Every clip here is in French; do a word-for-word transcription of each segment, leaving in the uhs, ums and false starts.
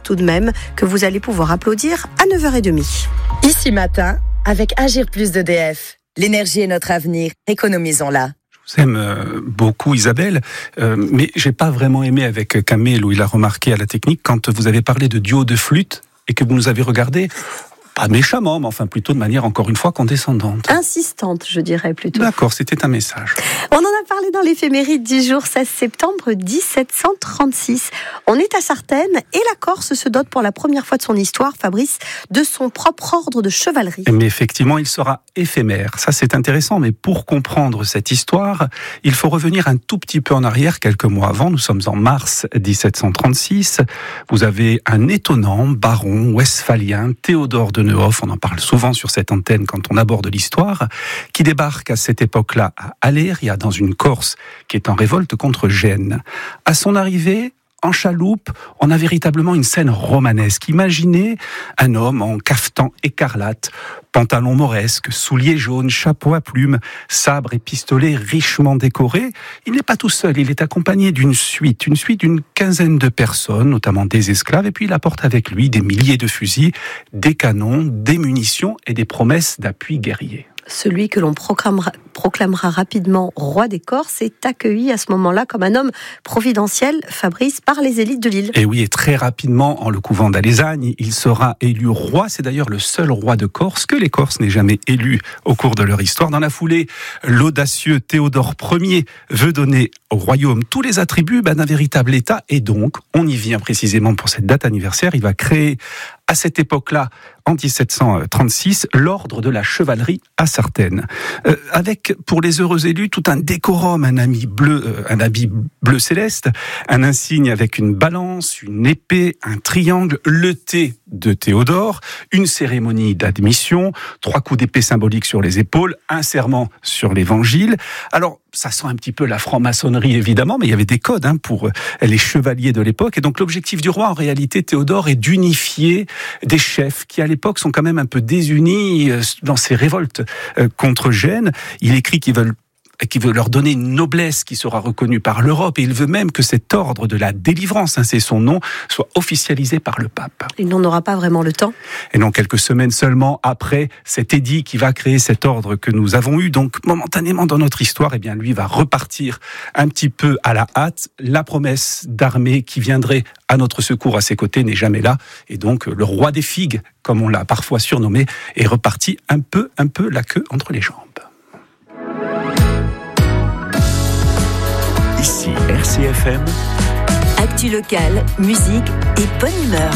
tout de même que vous allez pouvoir applaudir à neuf heures trente. Ici Matin, avec Agir Plus d'E D F. L'énergie est notre avenir, économisons-la. Je vous aime euh, beaucoup Isabelle, euh, mais j'ai pas vraiment aimé avec Kamel où il a remarqué à la technique quand vous avez parlé de duo de flûte et que vous nous avez regardé, pas méchamment, mais enfin plutôt de manière encore une fois condescendante. Insistante, je dirais plutôt. D'accord, c'était un message. On en a parlé dans l'éphéméride du jour seize septembre dix-sept cent trente-six. On est à Sartène et la Corse se dote pour la première fois de son histoire, Fabrice, de son propre ordre de chevalerie. Mais effectivement, il sera éphémère. Ça, c'est intéressant, mais pour comprendre cette histoire, il faut revenir un tout petit peu en arrière, quelques mois avant. Nous sommes en mars dix-sept cent trente-six. Vous avez un étonnant baron westphalien, Théodore de Neuhoff, on en parle souvent sur cette antenne quand on aborde l'histoire, qui débarque à cette époque-là à Aléria, dans une Corse qui est en révolte contre Gênes. À son arrivée, en chaloupe, on a véritablement une scène romanesque. Imaginez un homme en cafetan écarlate, pantalon mauresque, souliers jaunes, chapeau à plumes, sabre et pistolet richement décorés. Il n'est pas tout seul, il est accompagné d'une suite, une suite d'une quinzaine de personnes, notamment des esclaves, et puis il apporte avec lui des milliers de fusils, des canons, des munitions et des promesses d'appui guerrier. Celui que l'on proclamera, proclamera rapidement roi des Corses est accueilli à ce moment-là comme un homme providentiel, Fabrice, par les élites de l'île. Et oui, et très rapidement, en le couvent d'Alézagne, il sera élu roi. C'est d'ailleurs le seul roi de Corse que les Corses n'aient jamais élu au cours de leur histoire. Dans la foulée, l'audacieux Théodore Ier veut donner au royaume tous les attributs d'un véritable État. Et donc, on y vient précisément pour cette date anniversaire. Il va créer à cette époque-là, en dix-sept cent trente-six, l'ordre de la chevalerie à Sartène. Euh, avec, pour les heureux élus, tout un décorum, un habit bleu, euh, un habit bleu céleste, un insigne avec une balance, une épée, un triangle, le T de Théodore, une cérémonie d'admission, trois coups d'épée symboliques sur les épaules, un serment sur l'évangile. Alors, ça sent un petit peu la franc-maçonnerie, évidemment, mais il y avait des codes hein, pour les chevaliers de l'époque. Et donc, l'objectif du roi, en réalité, Théodore, est d'unifier des chefs qui, à l'époque, sont quand même un peu désunis dans ces révoltes contre Gênes. Il écrit qu'ils veulent qui veut leur donner une noblesse qui sera reconnue par l'Europe, et il veut même que cet ordre de la délivrance, hein, c'est son nom, soit officialisé par le pape. Il n'en aura pas vraiment le temps. Et non, quelques semaines seulement après cet édit qui va créer cet ordre que nous avons eu, donc momentanément dans notre histoire, eh bien lui va repartir un petit peu à la hâte. La promesse d'armée qui viendrait à notre secours à ses côtés n'est jamais là, et donc le roi des figues, comme on l'a parfois surnommé, est reparti un peu, un peu la queue entre les jambes. Ici R C F M. Actu locale, musique et bonne humeur.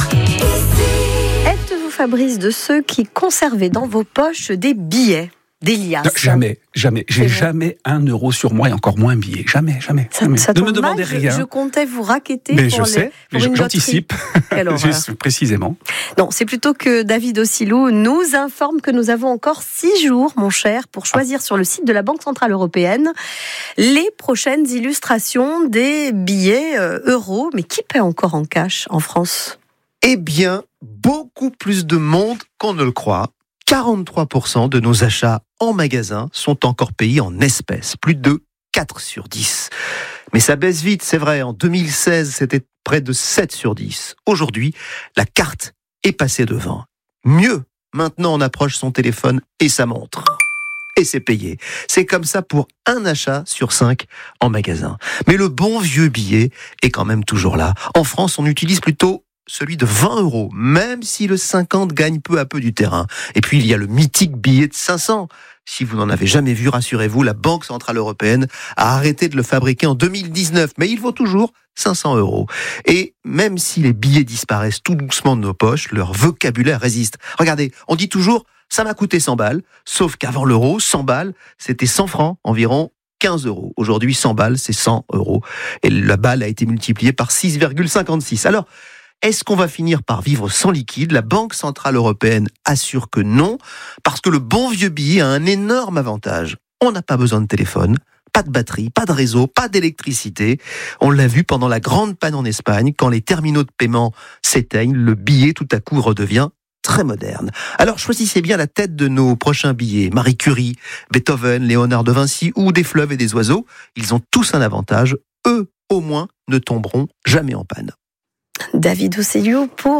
Êtes-vous, Fabrice, de ceux qui conservaient dans vos poches des billets, des liasses? Non, jamais, jamais. J'ai jamais un euro sur moi et encore moins un billet. Jamais, jamais. Ça, jamais. ça ne me tombe demandez mal, rien. Je, je comptais vous racketter mais pour, je les, sais, pour mais une j'anticipe. Juste précisément. Non, c'est plutôt que David Ossilou nous informe que nous avons encore six jours, mon cher, pour choisir ah. sur le site de la Banque Centrale Européenne les prochaines illustrations des billets euh, euros. Mais qui paie encore en cash en France? Eh bien, beaucoup plus de monde qu'on ne le croit. quarante-trois pour cent de nos achats en magasin sont encore payés en espèces. Plus de quatre sur dix. Mais ça baisse vite, c'est vrai. En deux mille seize, c'était près de sept sur dix. Aujourd'hui, la carte est passée devant. Mieux, maintenant on approche son téléphone et sa montre. Et c'est payé. C'est comme ça pour un achat sur cinq en magasin. Mais le bon vieux billet est quand même toujours là. En France, on utilise plutôt celui de vingt euros, même si le cinquante gagne peu à peu du terrain. Et puis il y a le mythique billet de cinq cents. Si vous n'en avez jamais vu, rassurez-vous, la Banque Centrale Européenne a arrêté de le fabriquer en deux mille dix-neuf, mais il vaut toujours cinq cents euros. Et même si les billets disparaissent tout doucement de nos poches, leur vocabulaire résiste. Regardez, on dit toujours « ça m'a coûté cent balles », sauf qu'avant l'euro, cent balles, c'était cent francs, environ quinze euros. Aujourd'hui, cent balles, c'est cent euros. Et la balle a été multipliée par six virgule cinquante-six. Alors, est-ce qu'on va finir par vivre sans liquide? La Banque Centrale Européenne assure que non, parce que le bon vieux billet a un énorme avantage. On n'a pas besoin de téléphone, pas de batterie, pas de réseau, pas d'électricité. On l'a vu pendant la grande panne en Espagne, quand les terminaux de paiement s'éteignent, le billet tout à coup redevient très moderne. Alors choisissez bien la tête de nos prochains billets. Marie Curie, Beethoven, Léonard de Vinci ou des fleuves et des oiseaux. Ils ont tous un avantage. Eux, au moins, ne tomberont jamais en panne. David Ossilou pour